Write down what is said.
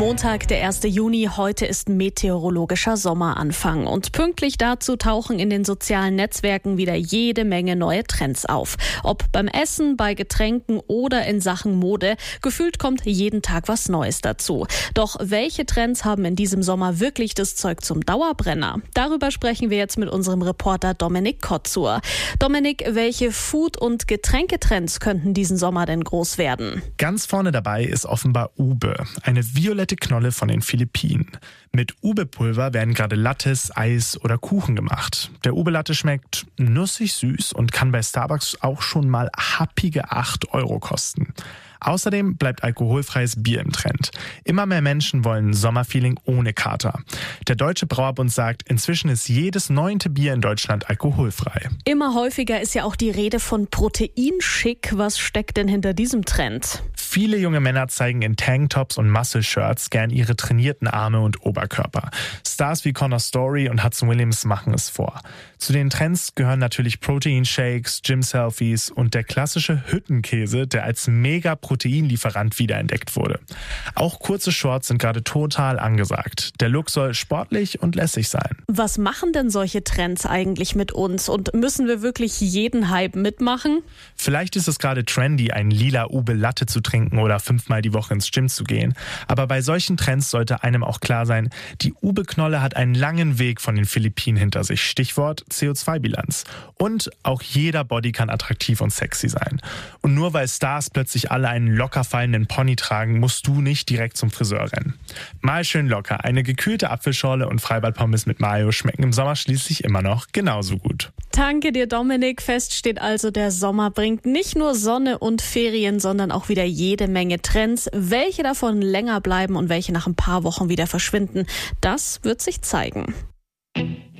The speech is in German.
Montag, der 1. Juni, heute ist meteorologischer Sommeranfang und pünktlich dazu tauchen in den sozialen Netzwerken wieder jede Menge neue Trends auf. Ob beim Essen, bei Getränken oder in Sachen Mode, gefühlt kommt jeden Tag was Neues dazu. Doch welche Trends haben in diesem Sommer wirklich das Zeug zum Dauerbrenner? Darüber sprechen wir jetzt mit unserem Reporter Dominik Kotzur. Dominik, welche Food- und Getränketrends könnten diesen Sommer denn groß werden? Ganz vorne dabei ist offenbar Ube, eine violette Knolle von den Philippinen. Mit Ube-Pulver werden gerade Lattes, Eis oder Kuchen gemacht. Der Ube-Latte schmeckt nussig süß und kann bei Starbucks auch schon mal happige 8 € kosten. Außerdem bleibt alkoholfreies Bier im Trend. Immer mehr Menschen wollen Sommerfeeling ohne Kater. Der Deutsche Brauerbund sagt, inzwischen ist jedes 9. Bier in Deutschland alkoholfrei. Immer häufiger ist ja auch die Rede von Proteinschick. Was steckt denn hinter diesem Trend? Viele junge Männer zeigen in Tanktops und Muscle-Shirts gern ihre trainierten Arme und Oberkörper. Stars wie Connor Story und Hudson Williams machen es vor. Zu den Trends gehören natürlich Proteinshakes, Gym-Selfies und der klassische Hüttenkäse, der als Mega-Proteinlieferant wiederentdeckt wurde. Auch kurze Shorts sind gerade total angesagt. Der Look soll sportlich und lässig sein. Was machen denn solche Trends eigentlich mit uns? Und müssen wir wirklich jeden Hype mitmachen? Vielleicht ist es gerade trendy, einen lila Ube-Latte zu trinken oder 5-mal die Woche ins Gym zu gehen. Aber bei solchen Trends sollte einem auch klar sein, die Ube-Knolle hat einen langen Weg von den Philippinen hinter sich. Stichwort CO2-Bilanz. Und auch jeder Body kann attraktiv und sexy sein. Und nur weil Stars plötzlich alle einen locker fallenden Pony tragen, musst du nicht direkt zum Friseur rennen. Mal schön locker. Eine gekühlte Apfelschorle und Freibad-Pommes mit Mayo schmecken im Sommer schließlich immer noch genauso gut. Danke dir, Dominik. Fest steht also, der Sommer bringt nicht nur Sonne und Ferien, sondern auch wieder jede Menge Trends. Welche davon länger bleiben und welche nach ein paar Wochen wieder verschwinden, das wird sich zeigen.